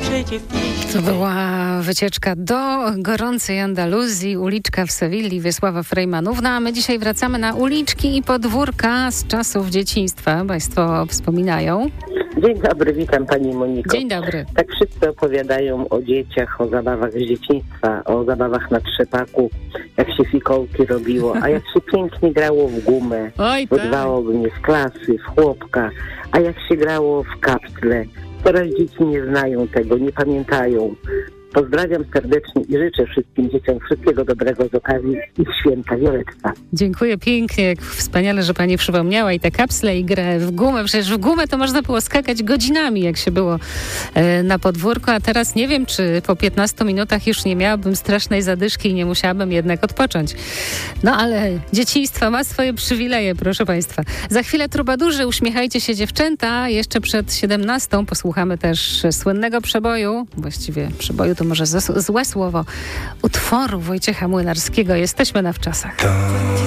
To była wycieczka do gorącej Andaluzji, uliczka w Sewilli, Wiesława Frejmanówna. A my dzisiaj wracamy na uliczki i podwórka z czasów dzieciństwa. Państwo wspominają. Dzień dobry, witam Pani Moniko. Dzień dobry. Tak wszyscy opowiadają o dzieciach, o zabawach z dzieciństwa, o zabawach na trzepaku, jak się fikołki robiło, a jak się pięknie grało w gumę. Oj, Wyrwało mnie z klasy, w chłopka, a jak się grało w kapsle. Teraz dzieci nie znają tego, nie pamiętają. Pozdrawiam serdecznie i życzę wszystkim dzieciom wszystkiego dobrego z okazji ich święta. Violetta. Dziękuję pięknie, jak wspaniale, że Pani przypomniała i te kapsle i grę w gumę. Przecież w gumę to można było skakać godzinami, jak się było na podwórku, a teraz nie wiem, czy po 15 minutach już nie miałabym strasznej zadyszki i nie musiałabym jednak odpocząć. No ale dzieciństwo ma swoje przywileje, proszę Państwa. Za chwilę trubadurzy, uśmiechajcie się dziewczęta. Jeszcze przed 17 posłuchamy też słynnego przeboju, właściwie przeboju to może złe słowo, utworu Wojciecha Młynarskiego. Jesteśmy na wczasach.